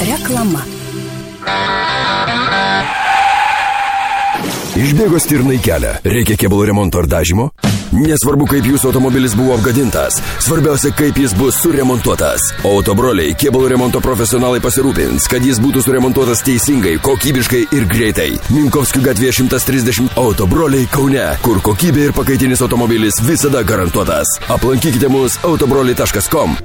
Reklama. Išbėgo stirnai kelią. Reikia kėbulo remonto ar dažymo? Nesvarbu, kaip jūsų automobilis buvo apgadintas. Svarbiausia, kaip jis bus suremontuotas. Autobroliai kėbulo remonto profesionalai pasirūpins, kad jis būtų suremontuotas teisingai, kokybiškai ir greitai. Minkovskių gatvėje 130 Autobroliai Kaune, kur kokybė ir pakaitinis automobilis visada garantuotas. Aplankykite mus autobroliai.com.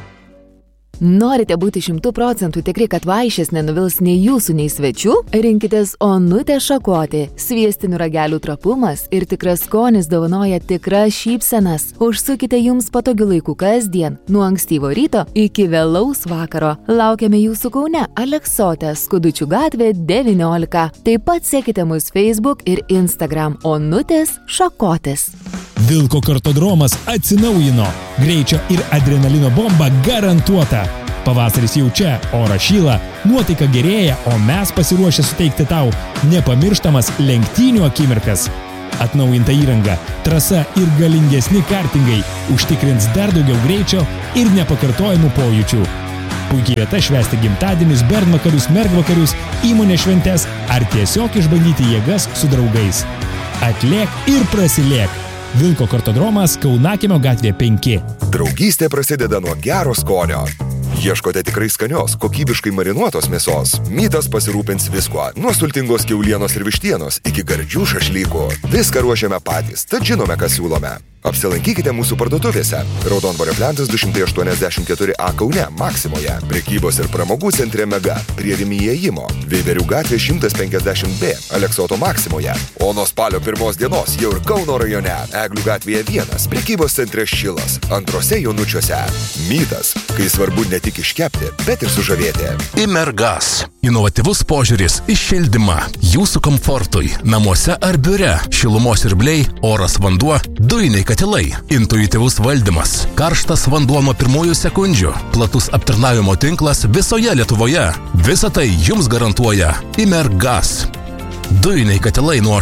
Norite būti 100% tikri, kad vaišės nenuvils nei jūsų, nei svečių? Rinkitės Onutę šakotį. Sviestinių ragelių trapumas ir tikras skonis dovanoja tikras šypsenas. Užsukite jums patogiu laiku kasdien, nuo ankstyvo ryto iki vėlaus vakaro. Laukiame jūsų Kaune, Aleksote, Skudučių gatvė 19. Taip pat sekite mus Facebook ir Instagram Onutės šakotis. Vilko kartodromas atsinaujino. Greičio ir adrenalino bomba garantuota. Pavasaris jau čia, oras šyla, nuotaika gerėja, o mes pasiruošę suteikti tau nepamirštamas lenktynių akimirkas. Atnaujinta įranga, trasa ir galingesni kartingai užtikrins dar daugiau greičio ir nepakartojimų pojūčių. Puikiai vieta švęsti gimtadienius, bernvakarius, mergvakarius, įmonės šventes ar tiesiog išbandyti jėgas su draugais. Atlėk ir prasilėk. Vilko kartodromas Kaunakimio gatvė 5. Draugystė prasideda nuo gero skonio. Ieškote tikrai skanios, kokybiškai marinuotos mėsos? Mytas pasirūpins viskuo, nuo sultingos kiaulienos ir vištienos iki gardžių šašlykų. Viską ruošiame patys, tad žinome, ką siūlome. Apsilankykite mūsų parduotuvėse. Raudondvario plentas 284A Kaune, Maksimoje. Prekybos ir pramogų centre Mega, prie Rimi įėjimo. Veiverių gatvė 150B, Aleksoto Maksimoje. O nuo spalio 1 dienos jau ir Kauno rajone. Eglių gatvėje 1, prekybos centre Šilas, antrose Jonučiuose. Mytas, kai svarbu ne tik iškepti, bet ir sužavėti. Imergas. Inovatyvus požiūris į šildymą. Jūsų komfortui, namuose ar biure. Šilumos siurbliai, oras vanduo, dujiniai katilai. Intuityvus valdymas. Karštas vanduo nuo pirmųjų sekundžių. Platus aptarnavimo tinklas visoje Lietuvoje. Visą tai jums garantuoja Imergas. Dujiniai katilai nuo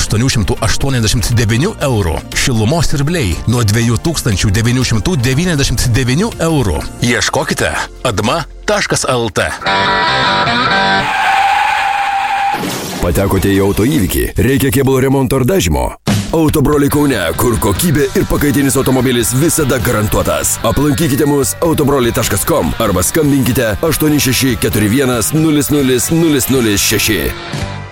889 eurų. Šilumos siurbliai nuo 2999 eurų. Ieškokite adma.lt. Patekote į autoįvykį? Reikia kėbulo remonto ar dažymo? Autobroliai Kaune, kur kokybė ir pakaitinis automobilis visada garantuotas. Aplankykite mus autobroliai.com arba skambinkite 8641 00 006.